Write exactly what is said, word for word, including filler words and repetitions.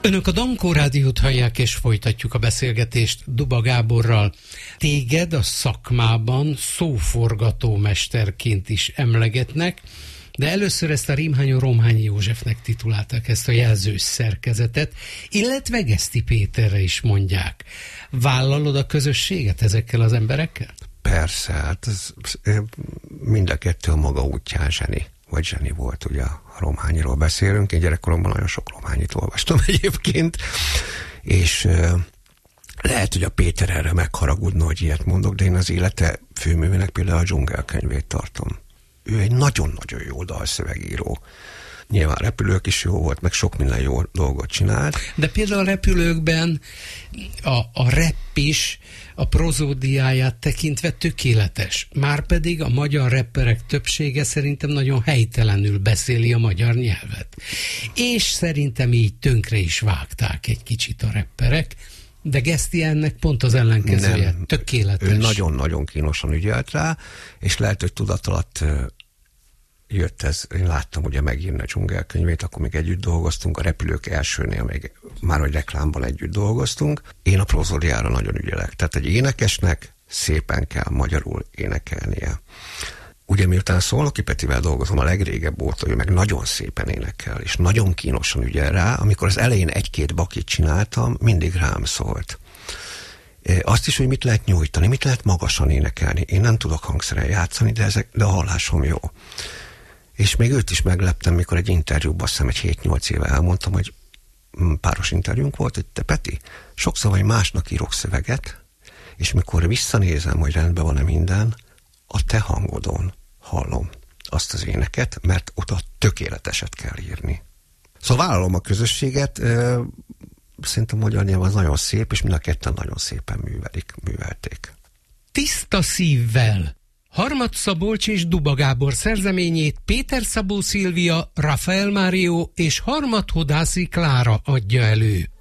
Önök a Dankó Rádiót hallják, és folytatjuk a beszélgetést Duba Gáborral. Téged a szakmában szóforgatómesterként is emlegetnek, de először ezt a rímhányó Romhányi Józsefnek titulálták, ezt a jelzős szerkezetet, illetve Geszti Péterre is mondják. Vállalod a közösséget ezekkel az emberekkel? Persze, hát ez, mind a kettő a maga útján zseni, vagy zseni volt, ugye a Romhányiról beszélünk. Én gyerekkoromban nagyon sok Romhányit olvastam egyébként, és uh, lehet, hogy a Péter erre megharagudna, hogy ilyet mondok, de én az élete főművének például a Dzsungelkönyvét tartom. Ő egy nagyon-nagyon jó dalszövegíró. Nyilván repülők is jó volt, meg sok minden jó dolgot csinált. De például a repülőkben a, a rap is a prozódiáját tekintve tökéletes. Márpedig a magyar rapperek többsége szerintem nagyon helytelenül beszéli a magyar nyelvet. És szerintem így tönkre is vágták egy kicsit a rapperek, de Geszti ennek pont az ellenkezője. Nem, tökéletes. Ő nagyon-nagyon kínosan ügyelt rá, és lehet, hogy tudat alatt jött ez, én láttam ugye megírni a Dzsungelkönyvét, akkor még együtt dolgoztunk, a repülők elsőnél még már hogy reklámban együtt dolgoztunk. Én a prozódiára nagyon ügyelek. Tehát egy énekesnek szépen kell magyarul énekelnie. Ugye miután Szolnoki Petivel dolgozom a legrégebb óta, ő meg nagyon szépen énekel, és nagyon kínosan ügyel rá. Amikor az elején egy-két bakit csináltam, mindig rám szólt. Azt is, hogy mit lehet nyújtani, mit lehet magasan énekelni. Én nem tudok hangszeren játszani, de, ezek, de a hallásom jó. És még őt is megleptem, mikor egy interjúban, azt hiszem egy hét-nyolc éve elmondtam, hogy páros interjúnk volt, hogy te Peti, sokszor vagy másnak írok szöveget, és mikor visszanézem, hogy rendben van-e minden, a te hangodon hallom azt az éneket, mert oda tökéleteset kell írni. Szóval vállalom a közösséget, szerintem magyar nyelv az nagyon szép, és mind a ketten nagyon szépen művelik, művelték. Tiszta szívvel! Harmad Szabolcs és Duba Gábor szerzeményét Péter Szabó Szilvia, Rafael Mário és Harmad Hodászi Klára adja elő.